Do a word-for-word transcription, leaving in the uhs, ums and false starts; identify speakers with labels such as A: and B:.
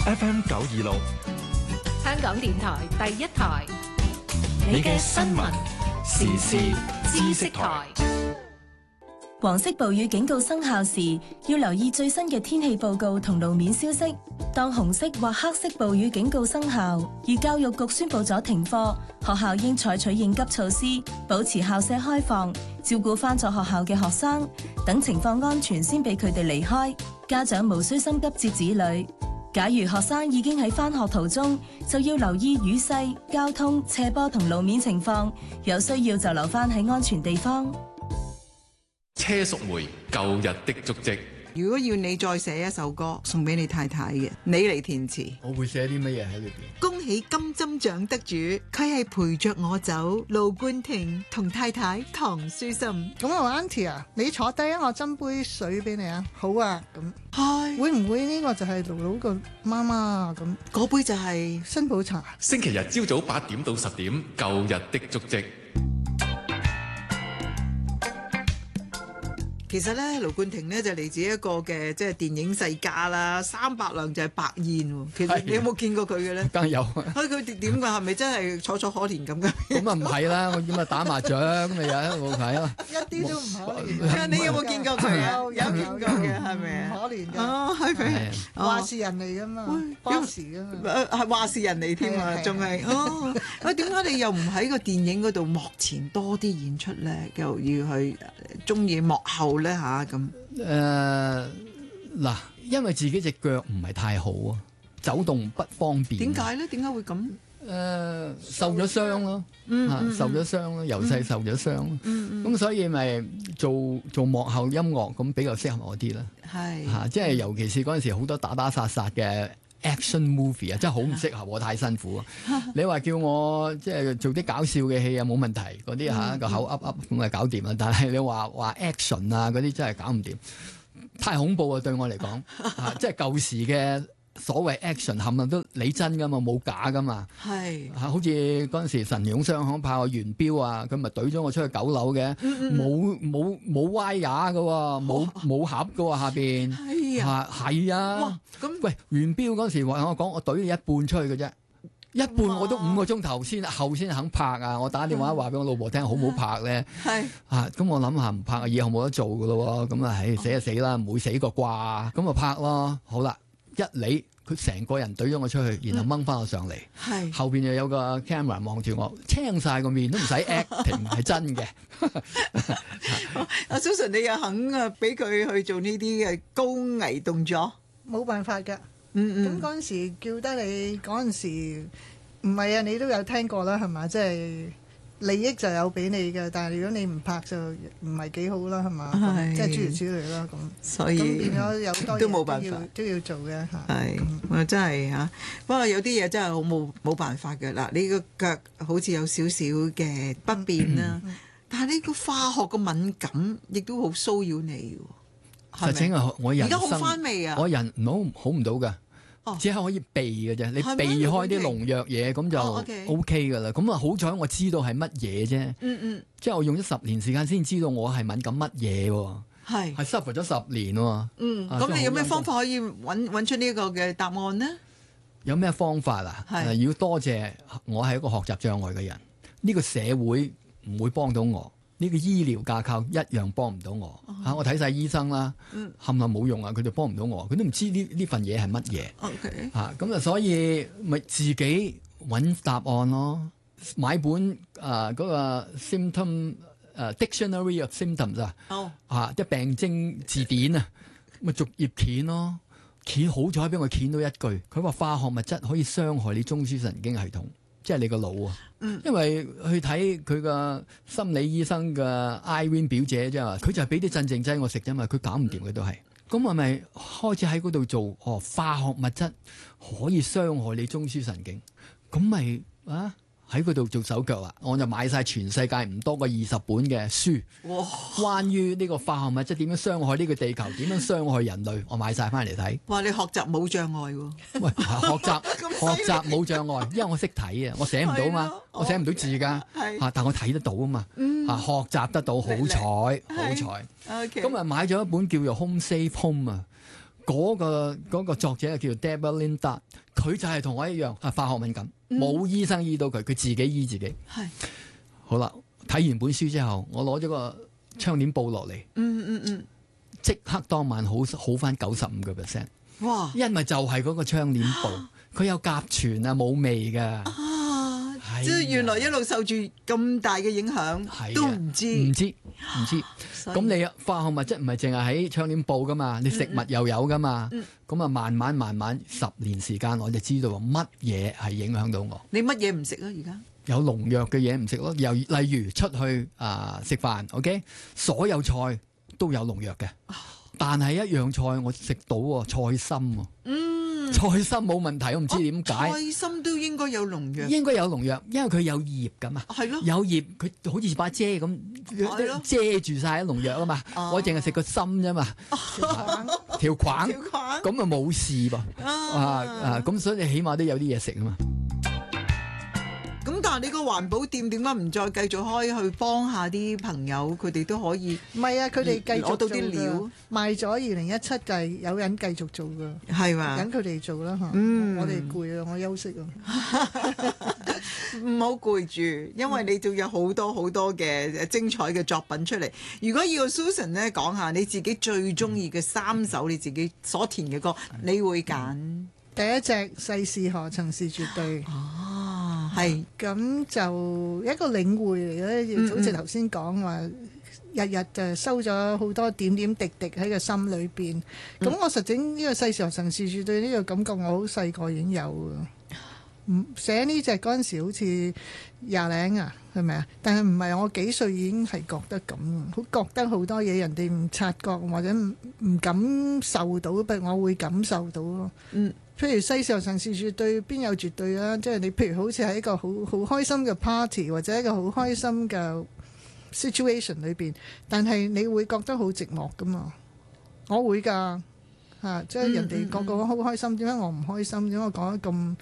A: F M 九二六，
B: 香港電台第一台，
A: 你嘅新聞時事知識台。
C: 黃色暴雨警告生效時，要留意最新嘅天氣報告同路面消息。當紅色或黑色暴雨警告生效，而教育局宣布咗停課，學校應採取應急措施，保持校舍開放，照顧返咗學校嘅學生，等情況安全先俾佢哋離開。家長無需心急接子女。假如學生已經喺返學途中，就要留意雨勢、交通、斜坡同路面情況，有需要就留返喺安全地方。
D: 車淑梅舊日的足跡。
E: 如果要你再寫一首歌送俾你太太嘅，你嚟填詞，
F: 我會寫啲乜嘢喺裏邊？
E: 恭喜金針獎得主，佢係陪着我走，盧冠廷同太太唐書心。
G: 咁啊 Auntie 啊，你坐低啊，我斟杯水俾你啊。好啊，咁
E: 係
G: 會唔會呢個就係盧盧個媽媽啊？咁
E: 嗰杯就係
G: 新寶茶。
D: 星期日朝早八點到十點，舊日的足跡。
E: 其實咧，盧冠廷咧就嚟自一個嘅即係電影世家啦，三百兩就係白燕喎。其實你有冇見過佢嘅咧？
F: 梗係有。
E: 佢佢點㗎？係咪真係楚楚可憐咁㗎？
F: 咁啊唔係啦，我點啊打麻雀咁咪有冇睇啊？
G: 一啲都唔可憐。
E: 你有冇見過佢啊？有見過嘅係咪啊？
G: 唔可憐㗎。
E: 哦，係咪？
G: 話事人嚟㗎嘛，boss 㗎嘛。
E: 誒係話事人嚟添啊，仲係哦。喂，點解你又唔喺個電影嗰度幕前多啲演出咧？又要去中意幕後咧嚇咁？
F: 誒嗱，因為自己隻腳唔係太好啊，走動不方便。
E: 點解咧？點解會咁？
F: 誒受咗傷咯，嚇受咗傷咯，由細受咗傷咯，咁所以咪做做幕後音樂咁比較適合我啲啦。
E: 係
F: 嚇，即係尤其是嗰陣時好多打打殺殺嘅 action movie 啊，真係好唔適合我，太辛苦啊！你話叫我即係做啲搞笑嘅戲啊，冇問題，嗰啲嚇個口噏噏咁啊搞掂啦。但係你話話 action 啊嗰啲真係搞唔掂，太恐怖啊！對我嚟講，嚇即係舊時嘅。所謂 action 冚唪唥都理真噶嘛，冇假噶嘛。
E: 係
F: 嚇，好似嗰陣時神勇雙響炮啊、元彪啊，佢咪懟咗我出去九樓嘅，冇冇冇歪牙嘅喎，冇冇盒嘅喎下邊。
E: 係啊，
F: 係啊。咁喂，元彪嗰陣時話我講，我懟你一半出去嘅啫，一半我都五個鐘頭先後先肯拍啊！我打電話話俾我老婆聽，好唔好拍咧？
E: 係
F: 啊，咁我諗下唔拍，以後冇得做嘅咯喎。咁啊，唉，死就死啦，唔會死個啩。咁啊拍咯，好啦。一理佢成個人懟咗我出去，然後掹翻我上嚟，
E: 係
F: 後邊又有個 camera 望住我，青晒個面都唔使 acting 係真嘅。
E: 阿 Susan 你又肯啊俾佢去做呢啲嘅高危動作？
G: 冇辦法㗎。
E: 嗯嗯。
G: 咁嗰陣時叫得你嗰陣時，唔係啊，你都有聽過啦，係嘛？即係利益就有俾你嘅，但係如果你唔拍就唔係幾好啦，係嘛？即係諸如此類啦，咁
E: 所以
G: 咁變咗有多
E: 都冇辦法
G: 都要做嘅嚇。
E: 係，我真係嚇。不過有啲嘢真係好冇冇辦法嘅嗱，你個腳好似有少少嘅不便啦，但係呢個化學嘅敏感亦都好騷擾你喎。
F: 實情係我人
E: 而家好翻未啊？
F: 我人唔好好唔到㗎。只係可以避嘅啫，你避開啲農藥嘢咁就 O K 噶啦。咁啊好彩我知道係乜嘢啫，
E: 嗯嗯，
F: 即係我用咗十年時間先知道我係敏感乜嘢喎，係係 suffer 咗十年喎。
E: 嗯，咁你有咩方法可以揾揾出呢個嘅答案呢？
F: 有咩方法啊？係要多謝我係一個學習障礙嘅人，呢個社會唔會幫到我。呢個醫療架構一樣幫唔到我嚇、uh huh. 啊，我睇晒醫生啦，冚唪唥冇用啊！佢哋幫唔到我，佢都唔知呢呢份嘢係乜嘢嚇，咁啊，所以咪自己揾答案咯。買本誒嗰、呃那個 symptom 誒、呃、dictionary of symptoms 啊，嚇、oh. 啊，即係病徵字典啊，咪逐頁鉛咯，鉛好彩俾我鉛到一句，佢話化學物質可以傷害你中樞神經系統。即係你個腦啊，嗯、因為去睇佢個心理醫生嘅 Irene 表姐啫嘛，佢就係俾啲鎮靜劑我食啫嘛，佢搞唔掂嘅都係。咁我咪開始喺嗰度做哦，化學物質可以傷害你中樞神經，咁咪啊喺嗰度做手腳啦。我就買晒全世界唔多過二十本嘅書，哇關於呢個化學物質點樣傷害呢個地球，點樣傷害人類，我買晒翻嚟睇。
E: 哇！你學習冇障礙喎？
F: 喂，學習學習冇障礙，因為我識睇啊，我寫唔到嘛，我寫唔到字㗎嚇，但我睇得到啊嘛嚇，學習得到，好彩好彩。咁啊買咗一本叫做《Home Safe Home》啊。 嗰、個嗰、個作者叫 Deborah Lindart，佢就係同我一樣啊，化學敏感，冇、嗯、醫生醫到佢，佢自己醫自己。係好啦，睇完本書之後，我攞咗個窗簾布落嚟，嗯嗯嗯，即刻當晚好好翻九十五個 percent。哇！因為就係嗰個窗簾布，佢有甲醛啊，冇味㗎。啊，
E: 即係原來一路受住咁大嘅影響，都唔知
F: 唔知唔知。咁你化學物質唔係淨係喺窗簾布㗎嘛？你食物又有㗎嘛？咁啊，慢慢慢慢十年時間，我就知道乜嘢係影響到我。
E: 你乜嘢唔食啊？而家
F: 有農藥嘅嘢唔食咯，又例如出去啊食飯 ，OK， 所有菜都有農藥嘅。但係一樣菜我食到喎，菜心喎，嗯，菜心冇問題，我唔知點解。
E: 菜心都應該有農藥，
F: 應該有農藥，因為佢有葉㗎嘛，係咯，有葉佢好似把遮咁遮住晒啲農藥啊嘛，我淨係食個心啫嘛，條框，咁啊冇事噃，啊啊咁所以你起碼都有啲嘢食啊嘛。
E: 咁但係你個環保店點解唔再繼續開去幫下啲朋友？佢哋都可以。
G: 唔係啊，佢哋繼續
E: 攞到啲料，賣
G: 咗二零一七就係有人繼續做㗎，
E: 係嘛？
G: 等佢哋做啦嚇。
E: 嗯，
G: 我哋攰啊，我休息
E: 啊。唔好攰住，因為你仲有好多好多嘅精彩嘅作品出嚟。如果要 Susan 咧講下你自己最中意嘅三首你自己所填嘅歌，你會揀
G: 第一隻世事何曾是絕對。係咁就一個領會嚟嘅，好似頭先講話，日日就收咗好多點點滴滴喺個心裏邊。咁、嗯、我實整呢個世事何曾是絕對呢個感覺，我好細個已經有嘅。唔寫呢隻嗰陣時好似廿零啊，係咪啊？但係唔係我幾歲已經係覺得咁，好覺得好多嘢人哋唔察覺或者唔唔感受到，不過我會感受到咯。嗯。譬如世事何曾是絕對，邊有絕對啊？即係你譬如好似喺一個好好開心嘅 party 或者一個好開心嘅 situation 裏邊，但係你會覺得好寂寞噶嘛？我會㗎嚇，即係人哋個個好開心，點解我唔開心？點解我講得咁